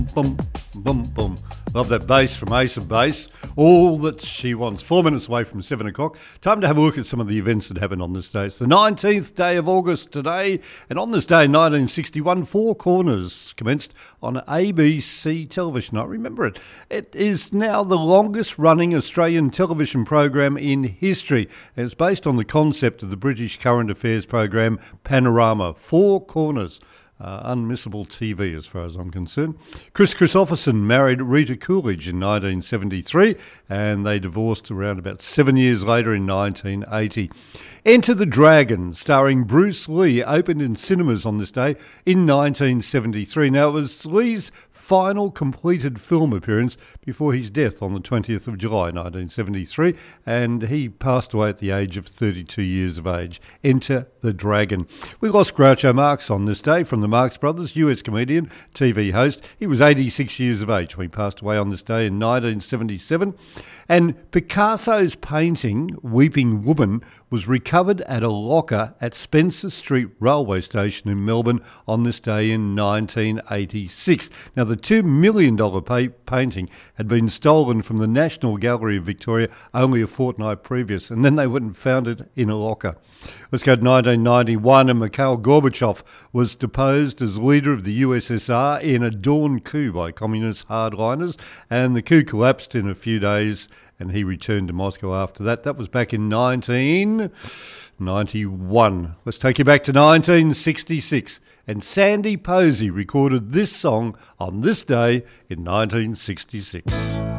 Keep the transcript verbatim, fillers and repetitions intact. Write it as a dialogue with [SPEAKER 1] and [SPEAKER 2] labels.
[SPEAKER 1] boom, boom, boom. Love that bass from Ace of Base. All that she wants. Four minutes away from seven o'clock. Time to have a look at some of the events that happened on this day. It's the nineteenth day of August today, and on this day in nineteen sixty-one, Four Corners commenced on A B C television. I remember it. It is now the longest running Australian television program in history, and it's based on the concept of the British current affairs program Panorama. Four Corners. Uh, unmissable T V as far as I'm concerned. Chris Christopherson married Rita Coolidge in nineteen seventy-three, and they divorced around about seven years later in nineteen eighty. Enter the Dragon, starring Bruce Lee, opened in cinemas on this day in nineteen seventy-three. Now, it was Lee's final completed film appearance before his death on the twentieth of July nineteen seventy-three, and he passed away at the age of thirty-two years of age. Enter the Dragon. We lost Groucho Marx on this day from the Marx Brothers, U S comedian, T V host. He was eighty-six years of age when he passed away on this day in nineteen seventy-seven. And Picasso's painting, Weeping Woman, was recovered at a locker at Spencer Street Railway Station in Melbourne on this day in nineteen eighty-six. Now, the two million dollars pa- painting had been stolen from the National Gallery of Victoria only a fortnight previous, and then they went and found it in a locker. Let's go to nineteen ninety-one, and Mikhail Gorbachev was deposed as leader of the U S S R in a dawn coup by communist hardliners, and the coup collapsed in a few days, and he returned to Moscow after that. That was back in nineteen ninety-one. Let's take you back to nineteen sixty-six, and Sandy Posey recorded this song on this day in nineteen sixty-six.